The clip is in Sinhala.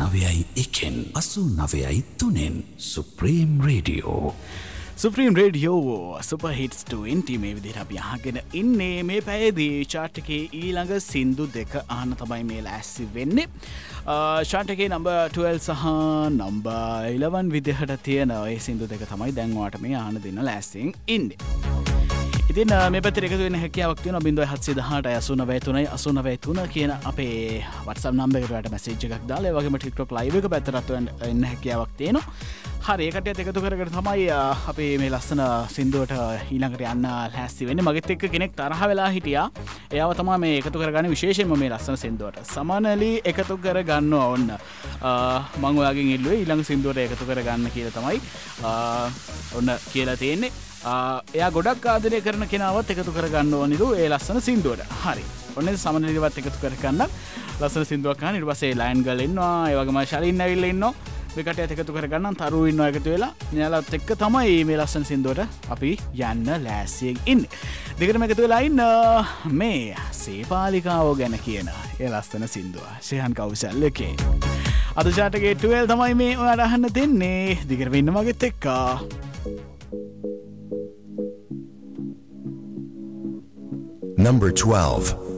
89.1 89.3 Supreme Radio. Supreme Radio Super Hits 20 මේ විදිහට අපි අහගෙන ඉන්නේ මේ පැයේදී chart එකේ ඊළඟ සින්දු දෙක අහන්න තමයි මේ ලෑස්ති වෙන්නේ. chart එකේ number 12 සහ number 11 විදිහට තියෙන ඒ සින්දු දෙක තමයි දැන් ඔයාලට මේ අහන්න දෙන්න ලෑස්තියෙන් ඉන්නේ. ඉතින් මේ පැත්තට එකතු වෙන්න හැකියාවක් තියෙනවා 0718 89 89 කියන අපේ WhatsApp number එකට ඔයාලට message එකක් දාලා ඒ වගේම TikTok live එක පැත්තට එන්න හැකියාවක් තියෙනවා. හරි ඒකටත් එකතු කරගෙන තමයි අපි මේ ලස්සන සින්දුවට ඊළඟට යන්න ලෑස්ති වෙන්නේ. මගෙත් එක්ක කෙනෙක් තරහ වෙලා හිටියා. එයාව තමයි මේ එකතු කරගන්නේ විශේෂයෙන්ම මේ ලස්සන සින්දුවට. සමනලි එකතු කරගන්නවා ඕන්න. මම ඔයාගෙන් ඉල්ලුවේ ඊළඟ සින්දුවට එකතු කරගන්න කියලා තමයි ඔන්න කියලා තියෙන්නේ. එයා ගොඩක් ආදරය කරන කෙනාවත් එකතු කරගන්න ඕනිලු ඒ ලස්සන සින්දුවට. හරි. ඔන්න සමනලිවත් එකතු කරගන්න ලස්සන සින්දුවක් අහන්න. ඊට පස්සේ ලයන් ගර්ල් ඉන්නවා. ඒ වගේම ශලින් ඇවිල්ලා ඉන්නවා. මේ කටයත් එකතු කරගන්න තරු ඉන්නවා එකතු වෙලා. මෙයාලත් එක්ක තමයි මේ ලස්සන සින්දුවට අපි යන්න ලෑස්තියෙන් ඉන්නේ. දෙකටම එකතු වෙලා ඉන්න මේ සේපාලිකාව ගැන කියන ඒ ලස්සන සින්දුව. ශේහන් කෞසල් එකේ. අද chart එකේ 12 තමයි මේ ඔයාලට අහන්න දෙන්නේ. දිගටම ඉන්න මගෙත් එක්ක. Number 12.